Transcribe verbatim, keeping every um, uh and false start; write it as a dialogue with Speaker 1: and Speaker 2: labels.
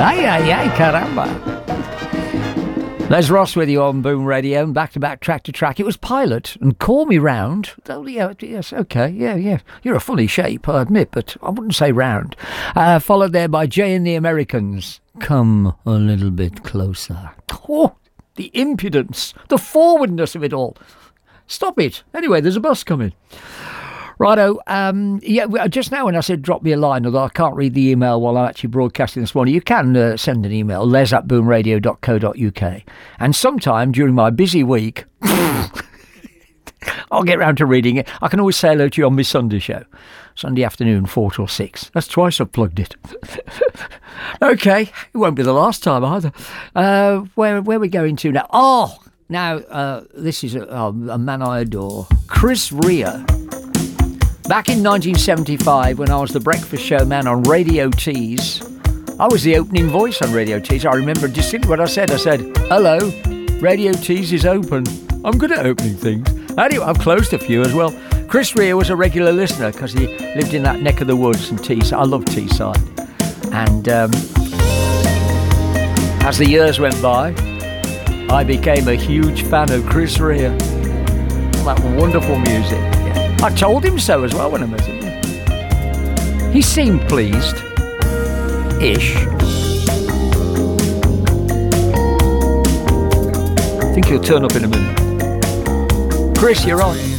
Speaker 1: Ay, ay, ay, caramba. Les Ross with you on Boom Radio and back-to-back, track-to-track. It was Pilot and Call Me Round. Oh, yeah, yes, okay, yeah, yeah. You're a funny shape, I admit, but I wouldn't say round. Uh, followed there by Jay and the Americans. Come a little bit closer. Oh, the impudence, the forwardness of it all. Stop it. Anyway, there's a bus coming. Righto, um, yeah, just now when I said drop me a line, although I can't read the email while I'm actually broadcasting this morning, you can uh, send an email, les at boomradio dot co dot uk. And sometime during my busy week, I'll get round to reading it. I can always say hello to you on my Sunday show. Sunday afternoon, four till six. That's twice I've plugged it. Okay, it won't be the last time either. Uh, where, where are we going to now? Oh, now, uh, this is a, a man I adore. Chris Rea. Back in nineteen seventy-five, when I was the breakfast show man on Radio Tees, I was the opening voice on Radio Tees. I remember distinctly what I said. I said, hello, Radio Tees is open. I'm good at opening things. Anyway, I've closed a few as well. Chris Rea was a regular listener because he lived in that neck of the woods and Teesside. I love Teesside. And um, as the years went by, I became a huge fan of Chris Rea. All that wonderful music. Yeah. I told him so as well when I met him. He seemed pleased. Ish. I think he'll turn up in a minute. Chris, you're on.